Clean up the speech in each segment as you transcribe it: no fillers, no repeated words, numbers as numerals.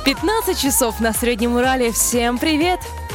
15 часов на Среднем Урале. Всем привет!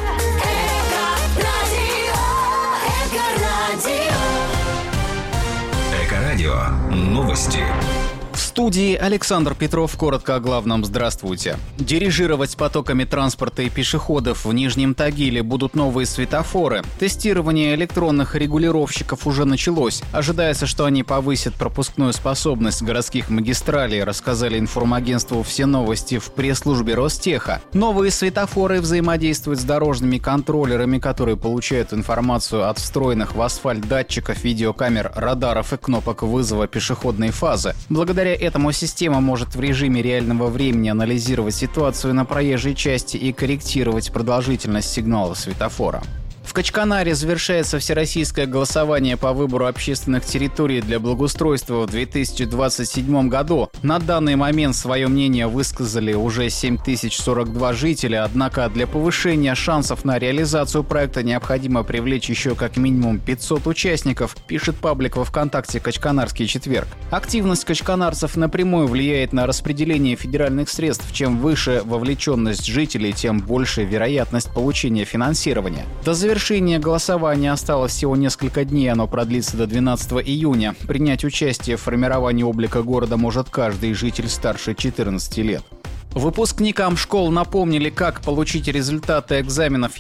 Эко-радио. Новости. В студии Александр Петров. Коротко о главном. Здравствуйте. Дирижировать потоками транспорта и пешеходов в Нижнем Тагиле будут новые светофоры. Тестирование электронных регулировщиков уже началось. Ожидается, что они повысят пропускную способность городских магистралей, рассказали информагентству «Все новости» в пресс-службе Ростеха. Новые светофоры взаимодействуют с дорожными контроллерами, которые получают информацию от встроенных в асфальт датчиков, видеокамер, радаров и кнопок вызова пешеходной фазы. Благодаря этому система может в режиме реального времени анализировать ситуацию на проезжей части и корректировать продолжительность сигнала светофора. В Качканаре завершается всероссийское голосование по выбору общественных территорий для благоустройства в 2027 году. На данный момент свое мнение высказали уже 7042 жителя, однако для повышения шансов на реализацию проекта необходимо привлечь еще как минимум 500 участников, пишет паблик во ВКонтакте «Качканарский четверг». Активность качканарцев напрямую влияет на распределение федеральных средств. Чем выше вовлеченность жителей, тем больше вероятность получения финансирования. До завершения голосования осталось всего несколько дней, оно продлится до 12 июня. Принять участие в формировании облика города может каждый житель старше 14 лет. Выпускникам школ напомнили, как получить результаты экзаменов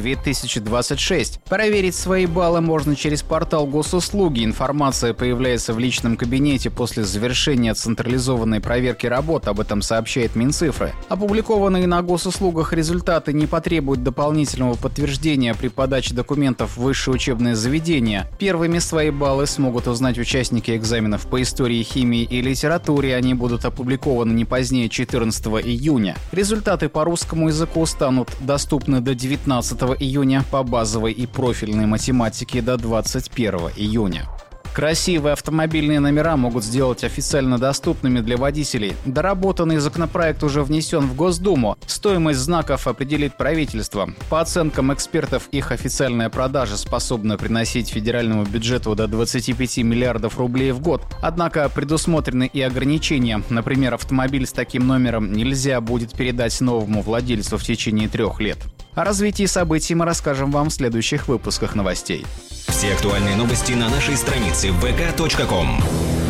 ЕГЭ-2026. Проверить свои баллы можно через портал госуслуги. Информация появляется в личном кабинете после завершения централизованной проверки работ, об этом сообщает Минцифры. Опубликованные на госуслугах результаты не потребуют дополнительного подтверждения при подаче документов в высшее учебное заведение. Первыми свои баллы смогут узнать участники экзаменов по истории, химии и литературе. Они будут опубликованы не позднее 14 июня. Результаты по русскому языку станут доступны до 19 июня, по базовой и профильной математике до 21 июня. Красивые автомобильные номера могут сделать официально доступными для водителей. Доработанный законопроект уже внесен в Госдуму. Стоимость знаков определит правительство. По оценкам экспертов, их официальная продажа способна приносить федеральному бюджету до 25 миллиардов рублей в год. Однако предусмотрены и ограничения. Например, автомобиль с таким номером нельзя будет передать новому владельцу в течение 3 лет. О развитии событий мы расскажем вам в следующих выпусках новостей. Все актуальные новости на нашей странице vk.com.